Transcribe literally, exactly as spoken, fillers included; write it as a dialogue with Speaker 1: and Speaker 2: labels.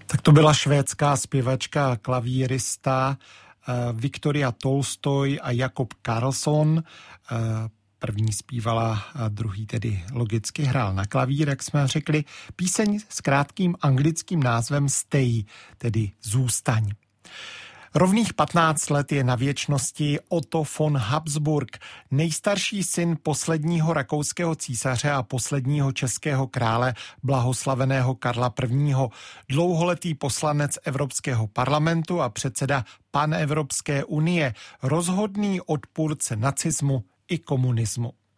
Speaker 1: Tak to byla švédská zpěvačka, klavírista Viktoria Tolstoj a Jakob Karlsson. První zpívala a druhý tedy logicky hrál na klavír, jak jsme řekli. Píseň s krátkým anglickým názvem Stay, tedy Zůstaň. Rovných patnáct let je na věčnosti Otto von Habsburg, nejstarší syn posledního rakouského císaře a posledního českého krále blahoslaveného Karla prvního., dlouholetý poslanec Evropského parlamentu a předseda Panevropské unie, rozhodný odpůrce nacismu i komunismu.